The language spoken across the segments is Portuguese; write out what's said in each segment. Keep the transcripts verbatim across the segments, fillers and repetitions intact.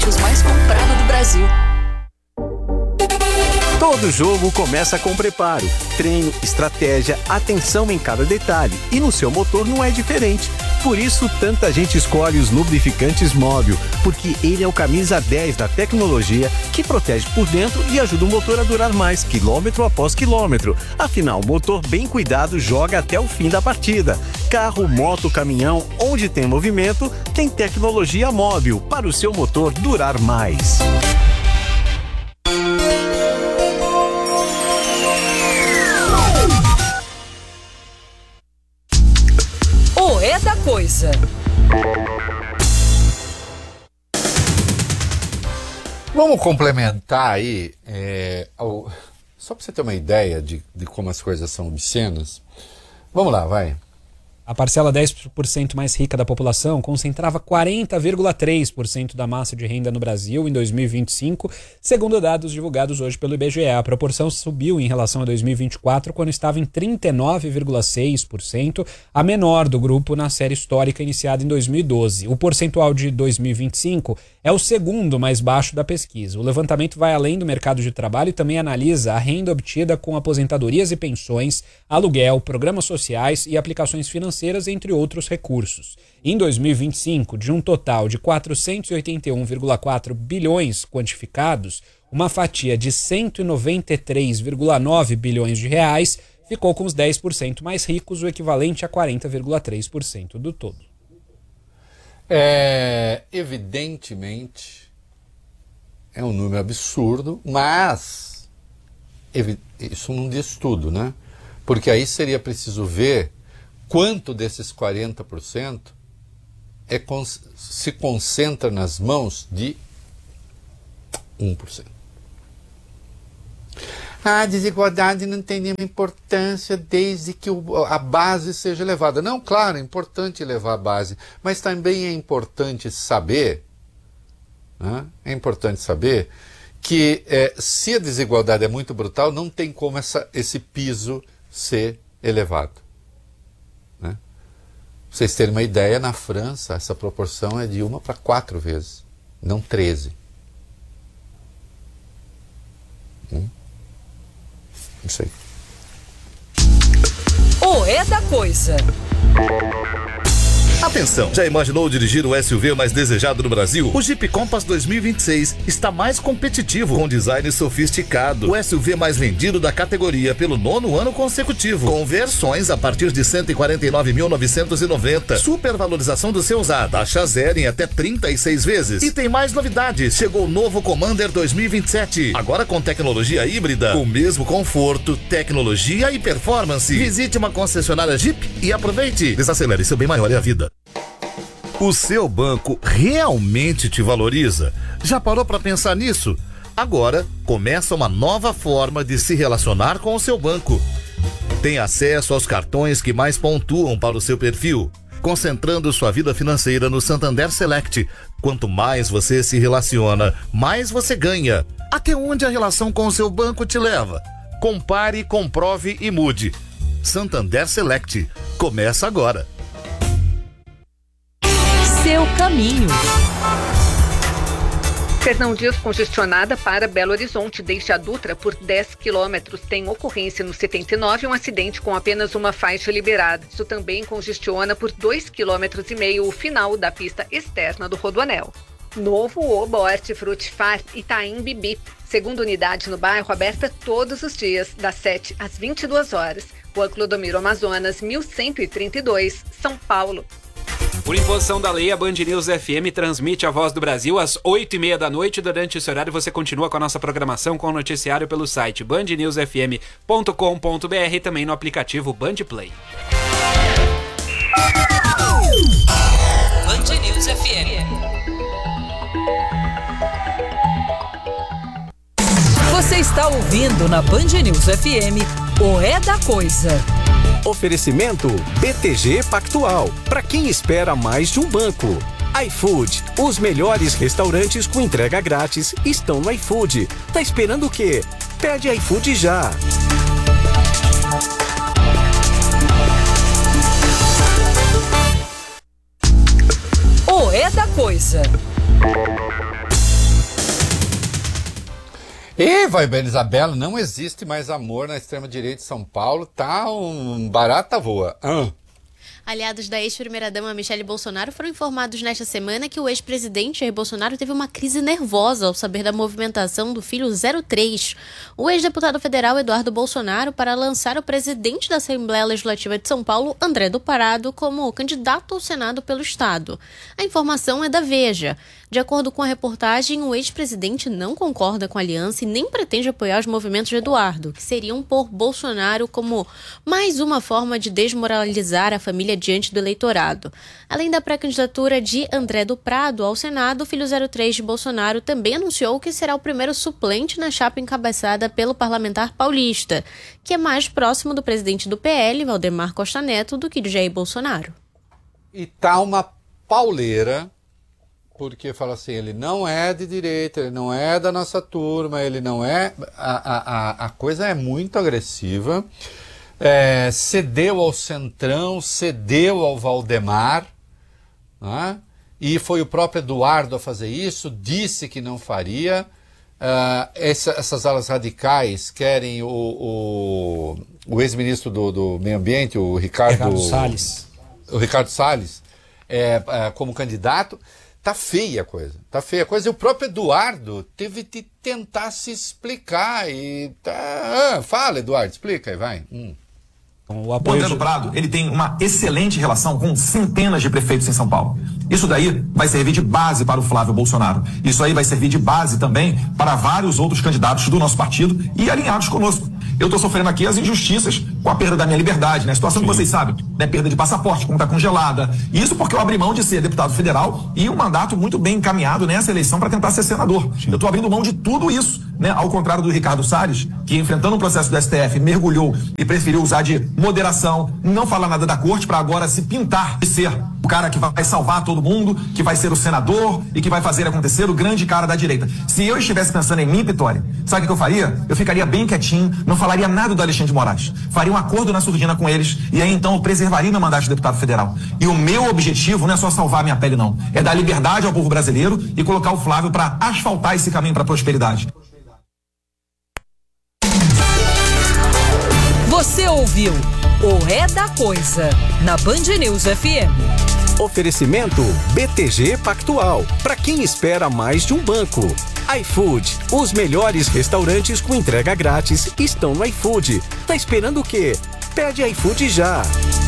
carros mais comprado do Brasil. Todo jogo começa com preparo, treino, estratégia, atenção em cada detalhe. E no seu motor não é diferente. Por isso, tanta gente escolhe os lubrificantes Móbil, porque ele é o camisa dez da tecnologia que protege por dentro e ajuda o motor a durar mais, quilômetro após quilômetro. Afinal, motor bem cuidado joga até o fim da partida. Carro, moto, caminhão, onde tem movimento, tem tecnologia Móbil para o seu motor durar mais. É da coisa. Vamos complementar aí, é, ao, só para você ter uma ideia de, de como as coisas são obscenas. Vamos lá, vai. A parcela dez por cento mais rica da população concentrava quarenta vírgula três por cento da massa de renda no Brasil em dois mil e vinte e cinco, segundo dados divulgados hoje pelo I B G E. A proporção subiu em relação a dois mil e vinte e quatro, quando estava em trinta e nove vírgula seis por cento, a menor do grupo na série histórica iniciada em dois mil e doze. O percentual de dois mil e vinte e cinco é o segundo mais baixo da pesquisa. O levantamento vai além do mercado de trabalho e também analisa a renda obtida com aposentadorias e pensões, aluguel, programas sociais e aplicações financeiras, entre outros recursos. Em dois mil e vinte e cinco, de um total de quatrocentos e oitenta e um vírgula quatro bilhões quantificados, uma fatia de cento e noventa e três vírgula nove bilhões de reais ficou com os dez por cento mais ricos, o equivalente a quarenta vírgula três por cento do todo. É, evidentemente, é um número absurdo, mas isso não diz tudo, né? Porque aí seria preciso ver quanto desses quarenta por cento é, se concentra nas mãos de um por cento. A desigualdade não tem nenhuma importância desde que o, a base seja elevada. Não, claro, é importante elevar a base, mas também é importante saber, né? É importante saber que é, se a desigualdade é muito brutal, não tem como essa, esse piso ser elevado. Né? Pra vocês terem uma ideia, na França essa proporção é de uma para quatro vezes, não treze. Hum? Isso aí. O É da Coisa. Atenção! Já imaginou dirigir o S U V mais desejado no Brasil? O Jeep Compass dois mil e vinte e seis está mais competitivo, com design sofisticado. O S U V mais vendido da categoria pelo nono ano consecutivo, com versões a partir de cento e quarenta e nove mil novecentos e noventa. Supervalorização do seu usado, taxa zero em até trinta e seis vezes. E tem mais novidades. Chegou o novo Commander dois mil e vinte e sete, agora com tecnologia híbrida, com o mesmo conforto, tecnologia e performance. Visite uma concessionária Jeep e aproveite. Desacelere, seu bem maior é a vida. O seu banco realmente te valoriza? Já parou para pensar nisso? Agora começa uma nova forma de se relacionar com o seu banco. Tem acesso aos cartões que mais pontuam para o seu perfil, concentrando sua vida financeira no Santander Select. Quanto mais você se relaciona, mais você ganha. Até onde a relação com o seu banco te leva? Compare, comprove e mude. Santander Select. Começa agora. Seu caminho. Fernão Dias congestionada para Belo Horizonte, desde a Dutra por dez quilômetros. Tem ocorrência no setenta e nove, um acidente com apenas uma faixa liberada. Isso também congestiona por dois quilômetros e meio o final da pista externa do Rodoanel. Novo Oba Hortifruti Farm Itaim Bibi. Segunda unidade no bairro, aberta todos os dias, das sete às vinte e duas horas. Rua Clodomiro Amazonas, mil cento e trinta e dois, São Paulo. Por imposição da lei, a Band News F M transmite a Voz do Brasil às oito e meia da noite. Durante esse horário você continua com a nossa programação com o noticiário pelo site band news f m ponto com ponto b r e também no aplicativo Band Play. Band News F M. Você está ouvindo na Band News F M o É da Coisa. Oferecimento B T G Pactual, para quem espera mais de um banco. iFood, os melhores restaurantes com entrega grátis estão no iFood. Tá esperando o quê? Pede iFood já. O É da Coisa. E vai, Isabela, não existe mais amor na extrema-direita de São Paulo, tá um barata voa. Ah. Aliados da ex-primeira-dama Michele Bolsonaro foram informados nesta semana que o ex-presidente Jair Bolsonaro teve uma crise nervosa ao saber da movimentação do filho zero três. O ex-deputado federal Eduardo Bolsonaro para lançar o presidente da Assembleia Legislativa de São Paulo, André do Parado, como candidato ao Senado pelo Estado. A informação é da Veja. De acordo com a reportagem, o ex-presidente não concorda com a aliança e nem pretende apoiar os movimentos de Eduardo, que seriam por Bolsonaro como mais uma forma de desmoralizar a família diante do eleitorado. Além da pré-candidatura de André do Prado ao Senado, o filho zero três de Bolsonaro também anunciou que será o primeiro suplente na chapa encabeçada pelo parlamentar paulista, que é mais próximo do presidente do P L, Valdemar Costa Neto, do que de Jair Bolsonaro. E tá uma pauleira, porque fala assim, ele não é de direita, ele não é da nossa turma, ele não é... A, a, a coisa é muito agressiva. É, cedeu ao Centrão, cedeu ao Valdemar, né? E foi o próprio Eduardo a fazer isso, disse que não faria. Uh, essa, essas alas radicais querem o, o, o ex-ministro do, do Meio Ambiente, o Ricardo, Ricardo Salles, o Ricardo Salles é, é, como candidato. Tá feia a coisa, tá feia a coisa. E o próprio Eduardo teve de tentar se explicar. E tá... ah, fala, Eduardo, explica aí, vai. Hum. O André do Prado, ele tem uma excelente relação com centenas de prefeitos em São Paulo. Isso daí vai servir de base para o Flávio Bolsonaro. Isso aí vai servir de base também para vários outros candidatos do nosso partido e alinhados conosco. Eu estou sofrendo aqui as injustiças com a perda da minha liberdade, né? A situação Sim. que vocês sabem, né? Perda de passaporte, conta congelada. Isso porque eu abri mão de ser deputado federal e um mandato muito bem encaminhado nessa eleição para tentar ser senador. Sim. Eu estou abrindo mão de tudo isso, né? Ao contrário do Ricardo Salles, que enfrentando um processo do S T F, mergulhou e preferiu usar de moderação, não falar nada da corte para agora se pintar de ser o cara que vai salvar todo mundo, que vai ser o senador e que vai fazer acontecer, o grande cara da direita. Se eu estivesse pensando em mim, Vitória, sabe o que eu faria? Eu ficaria bem quietinho, não falaria nada do Alexandre de Moraes. Faria um acordo na surdina com eles e aí então eu preservaria meu mandato de deputado federal. E o meu objetivo não é só salvar minha pele, não. É dar liberdade ao povo brasileiro e colocar o Flávio para asfaltar esse caminho para a prosperidade. Você ouviu o É da Coisa, na Band News F M. Oferecimento B T G Pactual, para quem espera mais de um banco. iFood, os melhores restaurantes com entrega grátis estão no iFood. Tá esperando o quê? Pede iFood já.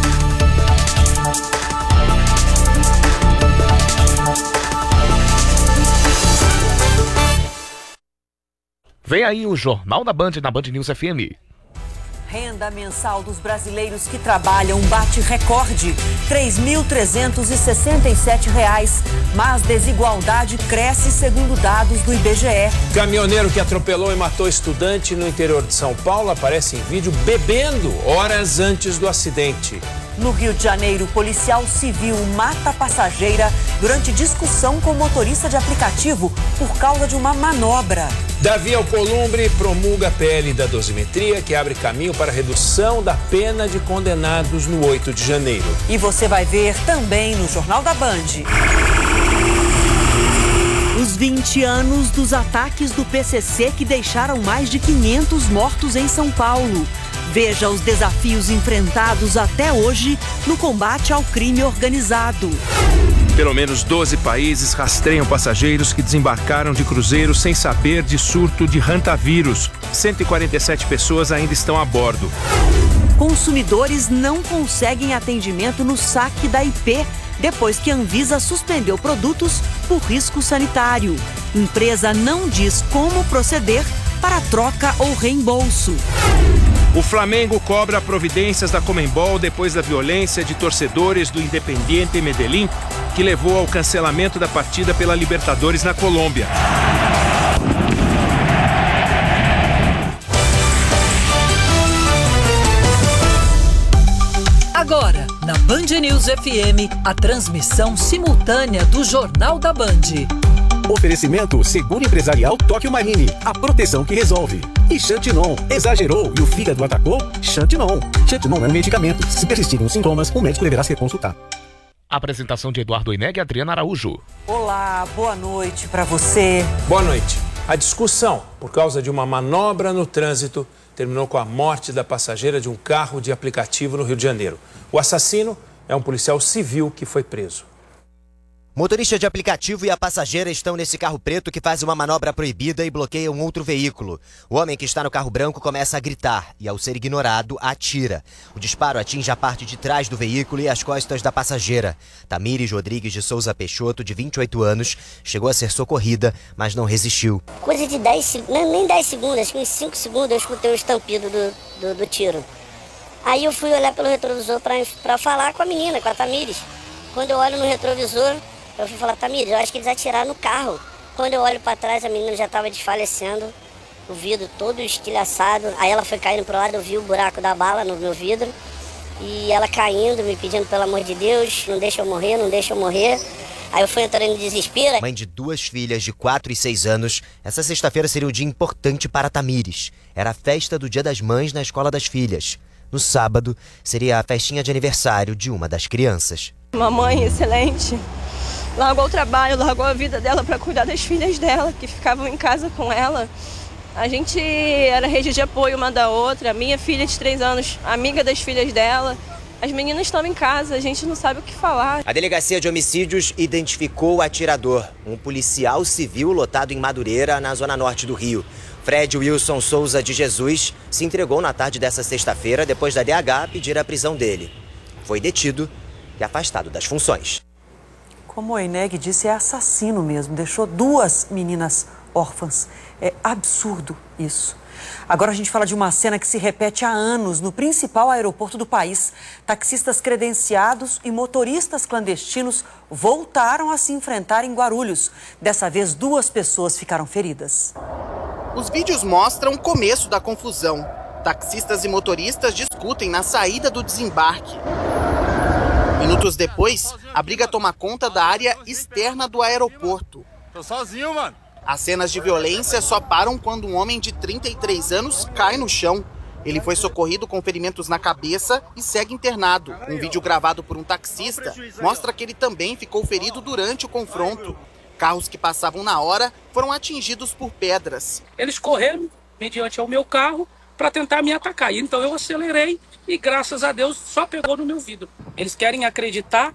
Vem aí o Jornal da Band na Band News F M. Renda mensal dos brasileiros que trabalham bate recorde, três mil trezentos e sessenta e sete reais, mas desigualdade cresce segundo dados do I B G E. Caminhoneiro que atropelou e matou estudante no interior de São Paulo aparece em vídeo bebendo horas antes do acidente. No Rio de Janeiro, policial civil mata passageira durante discussão com motorista de aplicativo por causa de uma manobra. Davi Alcolumbre promulga a P L da dosimetria que abre caminho para a redução da pena de condenados no oito de janeiro. E você vai ver também no Jornal da Band. Os vinte anos dos ataques do P C C que deixaram mais de quinhentos mortos em São Paulo. Veja os desafios enfrentados até hoje no combate ao crime organizado. Pelo menos doze países rastreiam passageiros que desembarcaram de cruzeiro sem saber de surto de hantavírus. cento e quarenta e sete pessoas ainda estão a bordo. Consumidores não conseguem atendimento no saque da I P depois que a Anvisa suspendeu produtos por risco sanitário. Empresa não diz como proceder para troca ou reembolso. O Flamengo cobra providências da Conmebol depois da violência de torcedores do Independiente Medellín, que levou ao cancelamento da partida pela Libertadores na Colômbia. Agora, na Band News F M, a transmissão simultânea do Jornal da Band. Oferecimento Seguro Empresarial Tóquio Marine, a proteção que resolve. E Xantinon, exagerou e o fígado atacou? Xantinon. Xantinon é um medicamento. Se persistirem os sintomas, o médico deverá ser consultado. Apresentação de Eduardo Oineg e Adriana Araújo. Olá, boa noite para você. Boa noite. A discussão por causa de uma manobra no trânsito, terminou com a morte da passageira de um carro de aplicativo no Rio de Janeiro. O assassino é um policial civil que foi preso. Motorista de aplicativo e a passageira estão nesse carro preto que faz uma manobra proibida e bloqueia um outro veículo. O homem que está no carro branco começa a gritar e, ao ser ignorado, atira. O disparo atinge a parte de trás do veículo e as costas da passageira. Tamires Rodrigues de Souza Peixoto, de vinte e oito anos, chegou a ser socorrida, mas não resistiu. Coisa de dez, nem dez segundos, acho que em cinco segundos eu escutei o estampido do, do, do tiro. Aí eu fui olhar pelo retrovisor para falar com a menina, com a Tamires. Quando eu olho no retrovisor, eu fui falar, Tamires, eu acho que eles atiraram no carro. Quando eu olho para trás, a menina já estava desfalecendo, o vidro todo estilhaçado. Aí ela foi caindo para o lado, eu vi o buraco da bala no meu vidro. E ela caindo, me pedindo, pelo amor de Deus, não deixa eu morrer, não deixa eu morrer. Aí eu fui entrando em desespero. Mãe de duas filhas de quatro e seis anos, essa sexta-feira seria um dia importante para Tamires. Era a festa do Dia das Mães na escola das filhas. No sábado, seria a festinha de aniversário de uma das crianças. Uma mãe excelente. Largou o trabalho, largou a vida dela para cuidar das filhas dela, que ficavam em casa com ela. A gente era rede de apoio uma da outra. A minha filha de três anos, amiga das filhas dela. As meninas estão em casa, a gente não sabe o que falar. A Delegacia de Homicídios identificou o atirador, um policial civil lotado em Madureira, na zona norte do Rio. Fred Wilson Souza de Jesus se entregou na tarde dessa sexta-feira depois da D H pedir a prisão dele. Foi detido e afastado das funções. Como o Eneg disse, é assassino mesmo. Deixou duas meninas órfãs. É absurdo isso. Agora a gente fala de uma cena que se repete há anos no principal aeroporto do país. Taxistas credenciados e motoristas clandestinos voltaram a se enfrentar em Guarulhos. Dessa vez, duas pessoas ficaram feridas. Os vídeos mostram o começo da confusão. Taxistas e motoristas discutem na saída do desembarque. Minutos depois, a briga toma conta da área externa do aeroporto. Tô sozinho, mano. As cenas de violência só param quando um homem de trinta e três anos cai no chão. Ele foi socorrido com ferimentos na cabeça e segue internado. Um vídeo gravado por um taxista mostra que ele também ficou ferido durante o confronto. Carros que passavam na hora foram atingidos por pedras. Eles correram mediante ao meu carro para tentar me atacar. Então eu acelerei e, graças a Deus, só pegou no meu vidro. Eles querem acreditar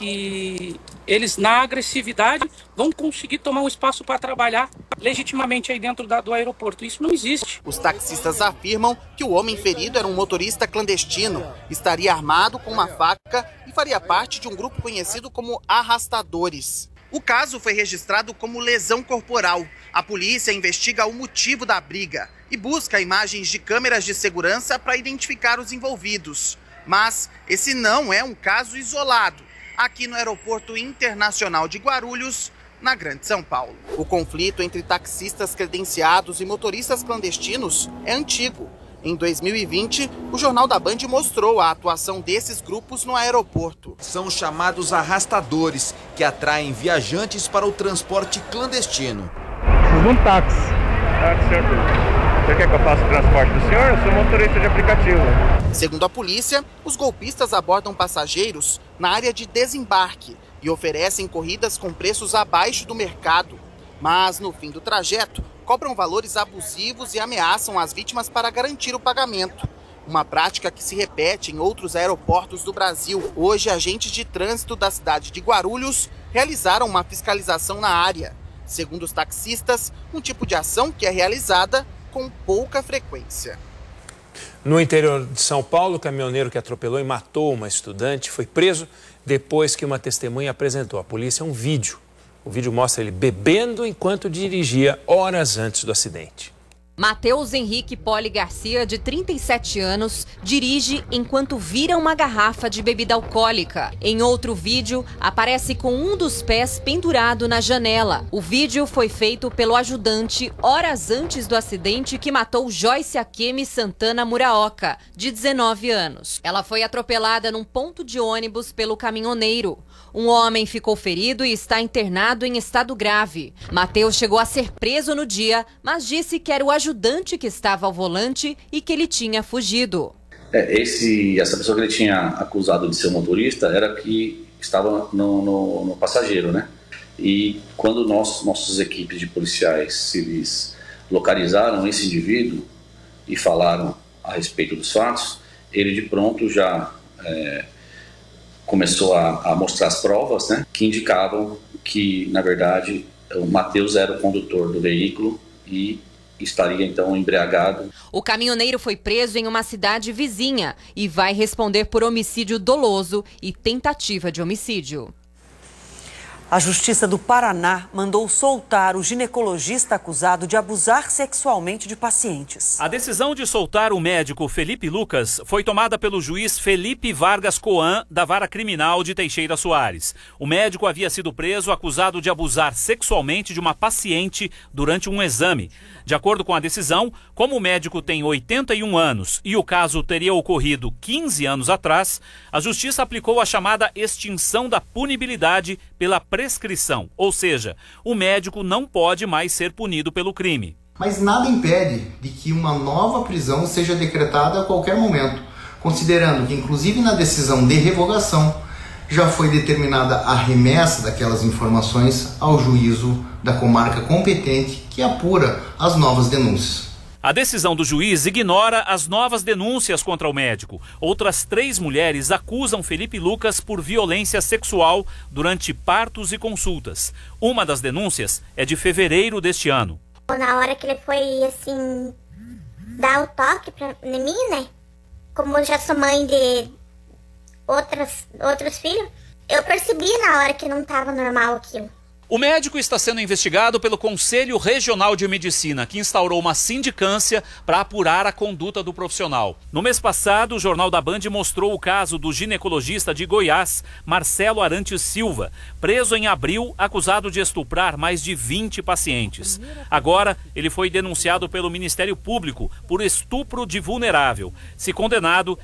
que eles, na agressividade, vão conseguir tomar um espaço para trabalhar legitimamente aí dentro da, do aeroporto. Isso não existe. Os taxistas afirmam que o homem ferido era um motorista clandestino, estaria armado com uma faca e faria parte de um grupo conhecido como arrastadores. O caso foi registrado como lesão corporal. A polícia investiga o motivo da briga e busca imagens de câmeras de segurança para identificar os envolvidos. Mas esse não é um caso isolado, aqui no Aeroporto Internacional de Guarulhos, na Grande São Paulo. O conflito entre taxistas credenciados e motoristas clandestinos é antigo. Em dois mil e vinte, o Jornal da Band mostrou a atuação desses grupos no aeroporto. São os chamados arrastadores, que atraem viajantes para o transporte clandestino. Um táxi. Táxi, senhor. Você quer que eu faça o transporte do senhor? Eu sou motorista de aplicativo. Segundo a polícia, os golpistas abordam passageiros na área de desembarque e oferecem corridas com preços abaixo do mercado. Mas, no fim do trajeto, cobram valores abusivos e ameaçam as vítimas para garantir o pagamento. Uma prática que se repete em outros aeroportos do Brasil. Hoje, agentes de trânsito da cidade de Guarulhos realizaram uma fiscalização na área. Segundo os taxistas, um tipo de ação que é realizada com pouca frequência. No interior de São Paulo, o caminhoneiro que atropelou e matou uma estudante foi preso depois que uma testemunha apresentou à polícia um vídeo. O vídeo mostra ele bebendo enquanto dirigia horas antes do acidente. Matheus Henrique Poli Garcia, de trinta e sete anos, dirige enquanto vira uma garrafa de bebida alcoólica. Em outro vídeo, aparece com um dos pés pendurado na janela. O vídeo foi feito pelo ajudante horas antes do acidente que matou Joyce Akemi Santana Muraoka, de dezenove anos. Ela foi atropelada num ponto de ônibus pelo caminhoneiro. Um homem ficou ferido e está internado em estado grave. Matheus chegou a ser preso no dia, mas disse que era o ajudante que estava ao volante e que ele tinha fugido. É, esse, essa pessoa que ele tinha acusado de ser motorista era que estava no, no, no passageiro, né? E quando nós, nossas equipes de policiais civis localizaram esse indivíduo e falaram a respeito dos fatos, ele de pronto já é, começou a, a mostrar as provas, né, que indicavam que, na verdade, o Matheus era o condutor do veículo e estaria então embriagado. O caminhoneiro foi preso em uma cidade vizinha e vai responder por homicídio doloso e tentativa de homicídio. A Justiça do Paraná mandou soltar o ginecologista acusado de abusar sexualmente de pacientes. A decisão de soltar o médico Felipe Lucas foi tomada pelo juiz Felipe Vargas Coan, da Vara Criminal de Teixeira Soares. O médico havia sido preso acusado de abusar sexualmente de uma paciente durante um exame. De acordo com a decisão, como o médico tem oitenta e um anos e o caso teria ocorrido quinze anos atrás, a Justiça aplicou a chamada extinção da punibilidade pela prescrição, ou seja, o médico não pode mais ser punido pelo crime. Mas nada impede de que uma nova prisão seja decretada a qualquer momento, considerando que, inclusive na decisão de revogação, já foi determinada a remessa daquelas informações ao juízo da comarca competente que apura as novas denúncias. A decisão do juiz ignora as novas denúncias contra o médico. Outras três mulheres acusam Felipe Lucas por violência sexual durante partos e consultas. Uma das denúncias é de fevereiro deste ano. Na hora que ele foi, assim, dar o toque pra mim, né? Como eu já sou mãe de outras, outros filhos, eu percebi na hora que não estava normal aquilo. O médico está sendo investigado pelo Conselho Regional de Medicina, que instaurou uma sindicância para apurar a conduta do profissional. No mês passado, o Jornal da Band mostrou o caso do ginecologista de Goiás, Marcelo Arantes Silva, preso em abril, acusado de estuprar mais de vinte pacientes. Agora, ele foi denunciado pelo Ministério Público por estupro de vulnerável. Se condenado,